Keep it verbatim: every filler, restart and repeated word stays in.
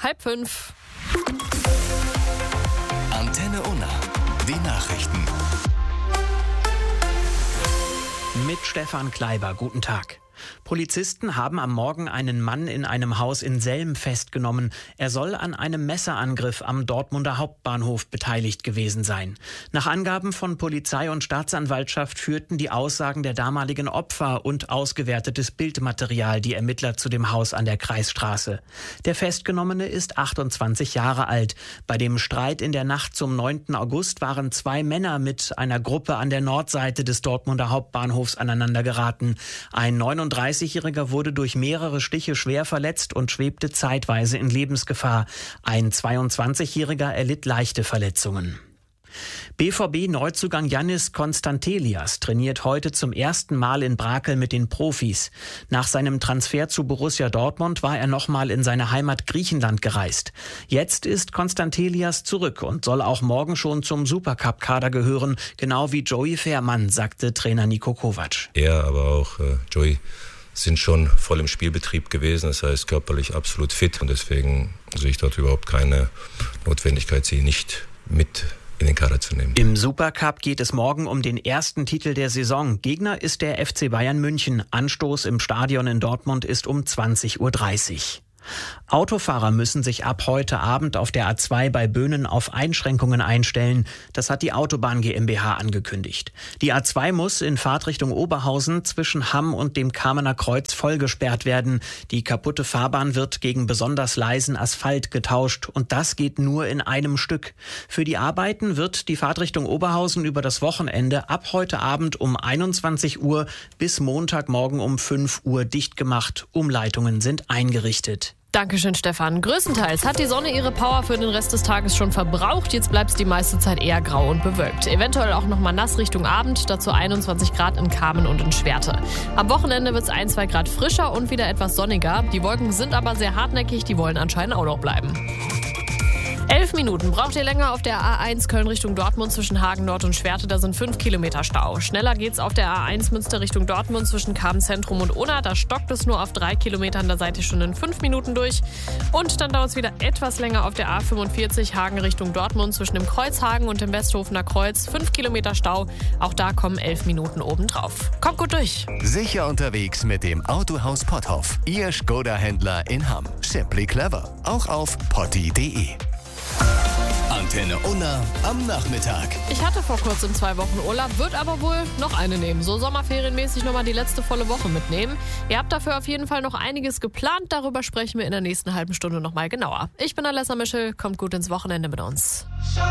halb fünf. Antenne Unna, die Nachrichten. Mit Stefan Kleiber, guten Tag. Polizisten haben am Morgen einen Mann in einem Haus in Selm festgenommen. Er soll an einem Messerangriff am Dortmunder Hauptbahnhof beteiligt gewesen sein. Nach Angaben von Polizei und Staatsanwaltschaft führten die Aussagen der damaligen Opfer und ausgewertetes Bildmaterial die Ermittler zu dem Haus an der Kreisstraße. Der Festgenommene ist achtundzwanzig Jahre alt. Bei dem Streit in der Nacht zum neunten August waren zwei Männer mit einer Gruppe an der Nordseite des Dortmunder Hauptbahnhofs aneinandergeraten. Ein neununddreißigjähriger wurde durch mehrere Stiche schwer verletzt und schwebte zeitweise in Lebensgefahr. Ein zweiundzwanzigjähriger erlitt leichte Verletzungen. B V B-Neuzugang Yannis Konstantelias trainiert heute zum ersten Mal in Brakel mit den Profis. Nach seinem Transfer zu Borussia Dortmund war er nochmal in seine Heimat Griechenland gereist. Jetzt ist Konstantelias zurück und soll auch morgen schon zum Supercup-Kader gehören, genau wie Joey Fährmann, sagte Trainer Niko Kovac. Er, aber auch äh, Joey sind schon voll im Spielbetrieb gewesen, das heißt körperlich absolut fit und deswegen sehe ich dort überhaupt keine Notwendigkeit, sie nicht mit in den Kader zu nehmen. Im Supercup geht es morgen um den ersten Titel der Saison. Gegner ist der F C Bayern München. Anstoß im Stadion in Dortmund ist um zwanzig Uhr dreißig. Autofahrer müssen sich ab heute Abend auf der A zwei bei Böhnen auf Einschränkungen einstellen. Das hat die Autobahn GmbH angekündigt. Die A zwei muss in Fahrtrichtung Oberhausen zwischen Hamm und dem Kamener Kreuz vollgesperrt werden. Die kaputte Fahrbahn wird gegen besonders leisen Asphalt getauscht und das geht nur in einem Stück. Für die Arbeiten wird die Fahrtrichtung Oberhausen über das Wochenende ab heute Abend um einundzwanzig Uhr bis Montagmorgen um fünf Uhr dicht gemacht. Umleitungen sind eingerichtet. Dankeschön, Stefan. Größtenteils hat die Sonne ihre Power für den Rest des Tages schon verbraucht. Jetzt bleibt es die meiste Zeit eher grau und bewölkt. Eventuell auch noch mal nass Richtung Abend, dazu einundzwanzig Grad in Kamen und in Schwerte. Am Wochenende wird es ein, zwei Grad frischer und wieder etwas sonniger. Die Wolken sind aber sehr hartnäckig, die wollen anscheinend auch noch bleiben. Elf Minuten braucht ihr länger auf der A eins Köln Richtung Dortmund zwischen Hagen Nord und Schwerte. Da sind fünf Kilometer Stau. Schneller geht's auf der A eins Münster Richtung Dortmund zwischen Kamen Zentrum und Unna. Da stockt es nur auf drei Kilometern. Da seid ihr schon in fünf Minuten durch. Und dann dauert es wieder etwas länger auf der A fünfundvierzig Hagen Richtung Dortmund zwischen dem Kreuzhagen und dem Westhofener Kreuz. Fünf Kilometer Stau. Auch da kommen elf Minuten obendrauf. Kommt gut durch. Sicher unterwegs mit dem Autohaus Potthoff. Ihr Skoda-Händler in Hamm. Simply clever. Auch auf potti punkt de. Antenne Unna am Nachmittag. Ich hatte vor kurzem zwei Wochen Urlaub, wird aber wohl noch eine nehmen. So sommerferienmäßig nochmal die letzte volle Woche mitnehmen. Ihr habt dafür auf jeden Fall noch einiges geplant. Darüber sprechen wir in der nächsten halben Stunde nochmal genauer. Ich bin Alessa Mischel. Kommt gut ins Wochenende mit uns.